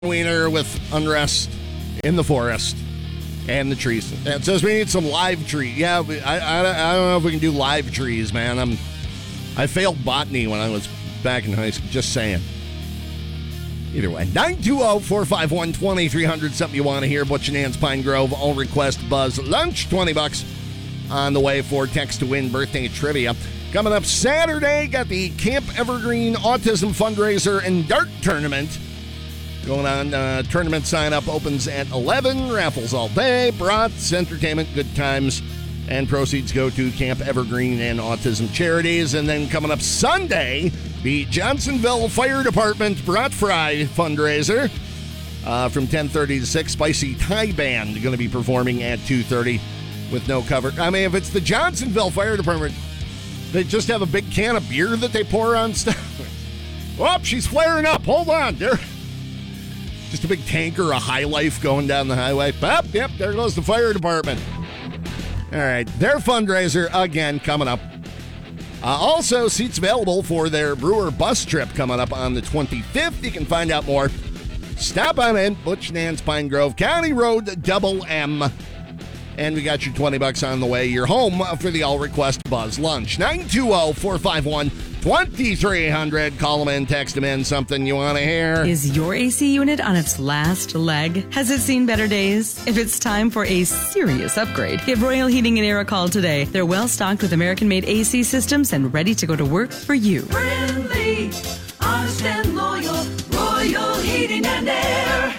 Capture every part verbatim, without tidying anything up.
Wiener with unrest in the forest and the trees. It says we need some live tree. Yeah, I, I, I don't know if we can do live trees, man. I'm I failed botany when I was back in high school. Just saying. Either way, nine two zero, four five one, two three zero zero. Something you want to hear. Butch and Ann's Pine Grove. All request Buzz lunch. twenty bucks on the way for text to win birthday trivia. Coming up Saturday, got the Camp Evergreen Autism Fundraiser and Dart Tournament going on. Uh, tournament sign-up opens at eleven. Raffles all day. Brats, entertainment, good times. And proceeds go to Camp Evergreen and Autism Charities. And then coming up Sunday, the Johnsonville Fire Department Brat Fry fundraiser uh, from ten thirty to six. Spicy Thai Band going to be performing at two thirty with no cover. I mean, if it's the Johnsonville Fire Department, they just have a big can of beer that they pour on stuff. Oh, she's flaring up. Hold on. There. Just a big tanker of High Life going down the highway. Yep, yep, there goes the fire department. All right, their fundraiser, again, coming up. Uh, also, seats available for their Brewer bus trip coming up on the twenty-fifth. You can find out more. Stop on in, Butch and Ann's Pine Grove, County Road, double M. And we got you twenty bucks on the way. You're home for the all-request Buzz Lunch. nine two zero, four five one, two three zero zero. Call them in, text them in, something you want to hear. Is your A C unit on its last leg? Has it seen better days? If it's time for a serious upgrade, give Royal Heating and Air a call today. They're well-stocked with American-made A C systems and ready to go to work for you. Friendly, honest and loyal, Royal Heating and Air.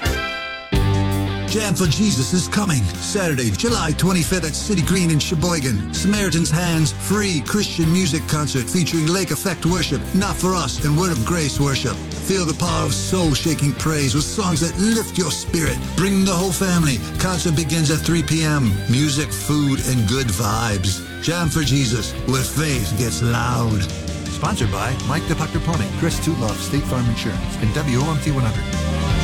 Jam for Jesus is coming Saturday, July twenty-fifth at City Green in Sheboygan. Samaritan's Hands free Christian music concert featuring Lake Effect worship, Not For Us, and Word of Grace worship. Feel the power of soul-shaking praise with songs that lift your spirit. Bring the whole family. Concert begins at three p.m. Music, food, and good vibes. Jam for Jesus, where faith gets loud. Sponsored by Mike the Pucker Pony, Chris Tootloff, State Farm Insurance, and W O M T one hundred.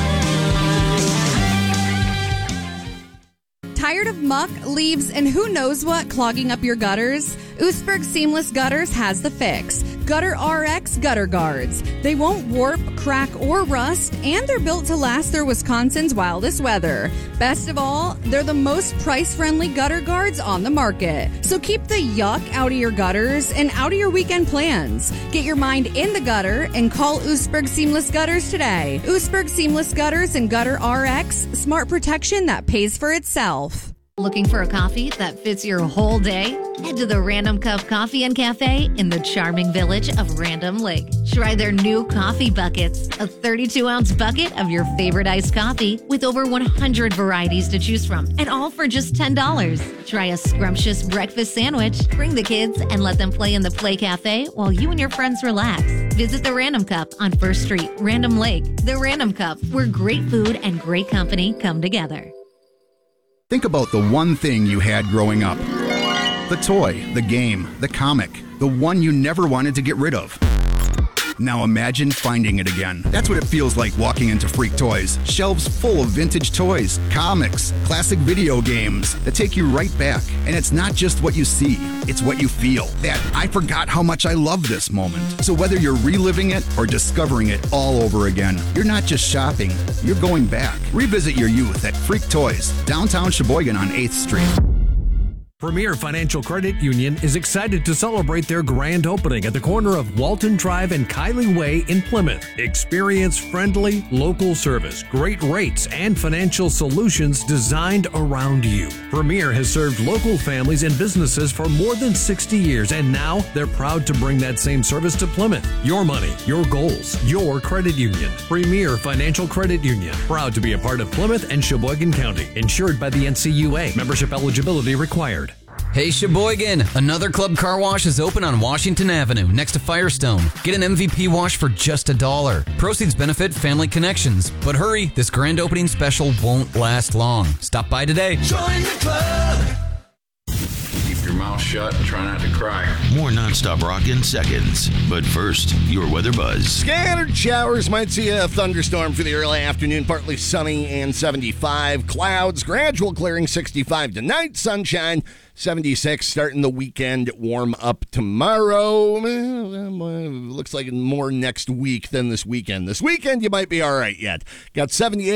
Tired of muck, leaves, and who knows what clogging up your gutters? Oostburg Seamless Gutters has the fix. Gutter R X Gutter Guards. They won't warp, crack, or rust, and they're built to last through Wisconsin's wildest weather. Best of all, they're the most price-friendly gutter guards on the market. So keep the yuck out of your gutters and out of your weekend plans. Get your mind in the gutter and call Oostburg Seamless Gutters today. Oostburg Seamless Gutters and Gutter R X. Smart protection that pays for itself. Looking for a coffee that fits your whole day? Head to the Random Cup Coffee and Cafe in the charming village of Random Lake. Try their new coffee buckets, a thirty-two ounce bucket of your favorite iced coffee with over one hundred varieties to choose from, and all for just ten dollars. Try a scrumptious breakfast sandwich, bring the kids, and let them play in the Play Cafe while you and your friends relax. Visit the Random Cup on First Street, Random Lake. The Random Cup, where great food and great company come together. Think about the one thing you had growing up. The toy, the game, the comic, the one you never wanted to get rid of. Now imagine finding it again. That's what it feels like walking into Freak Toys. Shelves full of vintage toys, comics, classic video games that take you right back. And it's not just what you see, it's what you feel. That I forgot how much I love this moment. So whether you're reliving it or discovering it all over again, you're not just shopping, you're going back. Revisit your youth at Freak Toys, downtown Sheboygan on eighth Street. Premier Financial Credit Union is excited to celebrate their grand opening at the corner of Walton Drive and Kylie Way in Plymouth. Experience friendly, local service, great rates, and financial solutions designed around you. Premier has served local families and businesses for more than sixty years, and now they're proud to bring that same service to Plymouth. Your money, your goals, your credit union. Premier Financial Credit Union, proud to be a part of Plymouth and Sheboygan County. Insured by the N C U A. Membership eligibility required. Hey Sheboygan, another Club Car Wash is open on Washington Avenue next to Firestone. Get an M V P wash for just a dollar. Proceeds benefit Family Connections. But hurry, this grand opening special won't last long. Stop by today. Join the club. your mouth shut and try not to cry. More nonstop rock in seconds. But first, your weather buzz. Scattered showers. Might see a thunderstorm for the early afternoon. Partly sunny and seventy-five. Clouds. Gradual clearing sixty-five tonight. Sunshine seventy-six. Starting the weekend. Warm up tomorrow. Looks like more next week than this weekend. This weekend you might be all right yet. Got seventy-eight.